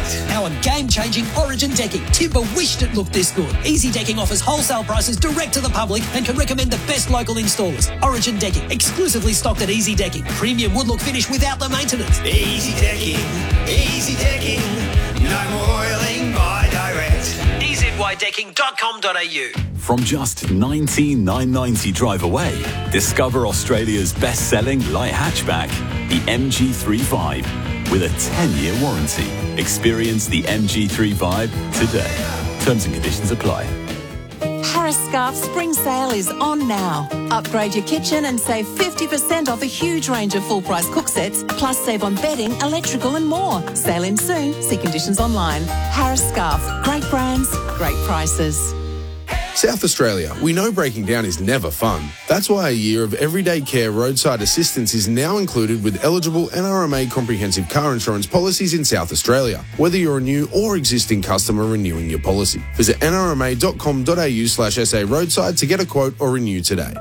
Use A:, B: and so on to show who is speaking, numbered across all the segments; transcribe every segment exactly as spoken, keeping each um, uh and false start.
A: Our game-changing Origin decking. Timber wished it looked this good. Easy Decking offers wholesale prices direct to the public and can recommend the best local installers. Origin Decking, exclusively stocked at Easy Decking. Premium wood-look finish without the maintenance.
B: Easy Decking, Easy Decking, no more oiling by direct.
A: e z y decking dot com dot a u.
C: From just nineteen thousand nine hundred ninety drive away, discover Australia's best-selling light hatchback, the M G thirty-five, with a ten-year warranty. Experience the M G thirty-five today. Terms and conditions apply.
D: Harris Scarf Spring Sale is on now. Upgrade your kitchen and save fifty percent off a huge range of full-price cook sets, plus save on bedding, electrical and more. Sale in soon. See conditions online. Harris Scarf. Great brands, great prices.
E: South Australia, we know breaking down is never fun. That's why a year of everyday care roadside assistance is now included with eligible N R M A comprehensive car insurance policies in South Australia, whether you're a new or existing customer renewing your policy. Visit n r m a dot com dot a u slash s a roadside to get a quote or renew today.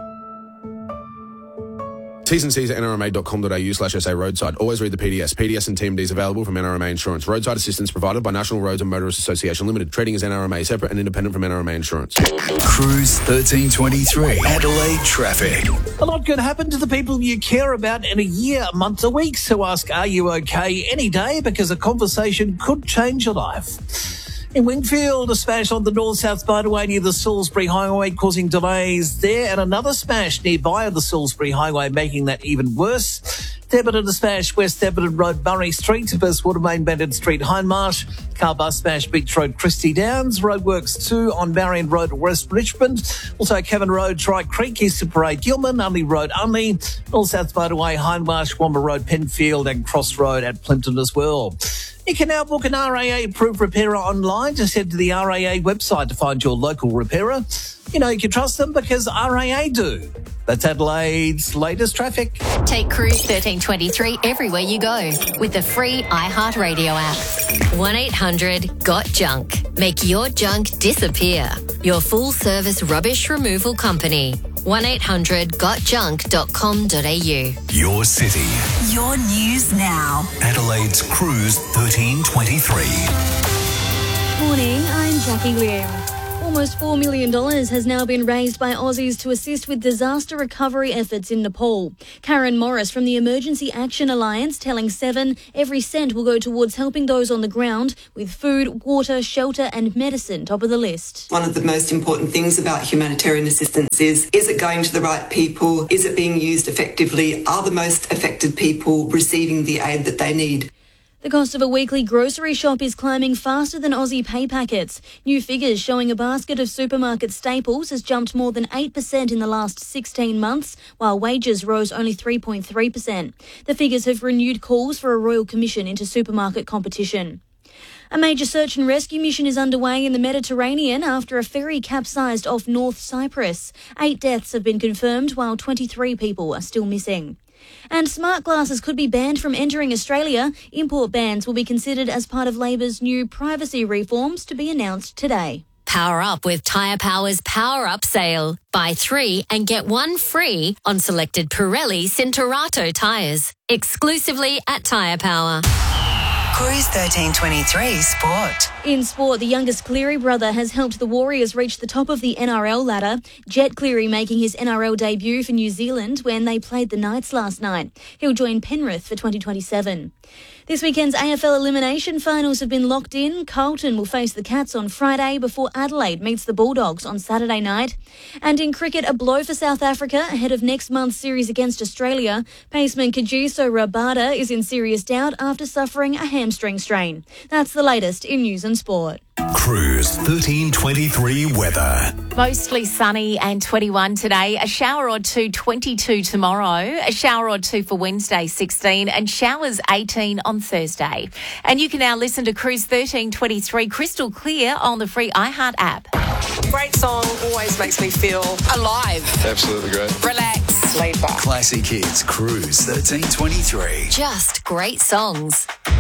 E: T's and C's at n r m a dot com dot a u slash s a roadside. Always read the P D S. P D S and T M Ds available from N R M A Insurance. Roadside assistance provided by National Roads and Motorists Association Limited. Trading as N R M A, separate and independent from N R M A Insurance.
F: Cruise thirteen twenty-three. Adelaide traffic.
G: A lot can happen to the people you care about in a year, months, or weeks. So ask, are you okay any day? Because a conversation could change your life. In Wingfield, a smash on the north-south motorway near the Salisbury Highway causing delays there, and another smash nearby the Salisbury Highway making that even worse. Debberton smash, West Debberton Road, Murray Street, West Watermain Banded Street, Hindmarsh. Car bus smash, Beach Road, Christie Downs. Roadworks two on Marion Road, West Richmond. Also, Cavan Road, Tri Creek, Eastern Parade, Gilman, Unley Road, Unley. North-south motorway, Hindmarsh, Womber Road, Penfield, and Cross Road at Plimpton as well. You can now book an R A A-approved repairer online. Just head to the R A A website to find your local repairer. You know you can trust them because R A A do. That's Adelaide's latest traffic.
H: Take Cruise thirteen twenty-three everywhere you go with the free iHeartRadio app. one eight hundred got junk. Make your junk disappear. Your full-service rubbish removal company. one eight hundred got junk dot com dot a u.
F: Your city.
D: Your news now.
F: Adelaide's Cruise thirteen twenty-three.
I: Morning, I'm Jackie Lim. Almost four million dollars has now been raised by Aussies to assist with disaster recovery efforts in Nepal. Karen Morris from the Emergency Action Alliance telling Seven every cent will go towards helping those on the ground with food, water, shelter and medicine top of the list.
J: One of the most important things about humanitarian assistance is, is it going to the right people? Is it being used effectively? Are the most affected people receiving the aid that they need?
I: The cost of a weekly grocery shop is climbing faster than Aussie pay packets. New figures showing a basket of supermarket staples has jumped more than eight percent in the last sixteen months, while wages rose only three point three percent. The figures have renewed calls for a royal commission into supermarket competition. A major search and rescue mission is underway in the Mediterranean after a ferry capsized off North Cyprus. Eight deaths have been confirmed, while twenty-three people are still missing. And smart glasses could be banned from entering Australia. Import bans will be considered as part of Labor's new privacy reforms to be announced today.
H: Power up with Tyre Power's Power Up sale. Buy three and get one free on selected Pirelli Cinturato tyres. Exclusively at Tyre Power.
D: Cruise thirteen twenty-three Sport.
I: In sport, the youngest Cleary brother has helped the Warriors reach the top of the N R L ladder. Jet Cleary making his N R L debut for New Zealand when they played the Knights last night. He'll join Penrith for twenty twenty-seven. This weekend's A F L elimination finals have been locked in. Carlton will face the Cats on Friday before Adelaide meets the Bulldogs on Saturday night. And in cricket, a blow for South Africa ahead of next month's series against Australia. Paceman Kagiso Rabada is in serious doubt after suffering a hamstring strain. That's the latest in news and sport.
F: Cruise thirteen twenty-three weather.
K: Mostly sunny and twenty-one today. A shower or two, twenty-two tomorrow. A shower or two for Wednesday, sixteen. And showers, eighteen on Thursday. And you can now listen to Cruise thirteen twenty-three crystal clear on the free iHeart app.
L: Great song, always makes me feel alive.
M: Absolutely great.
L: Relax, laid back.
F: Classic Hits Cruise thirteen twenty-three.
H: Just great songs.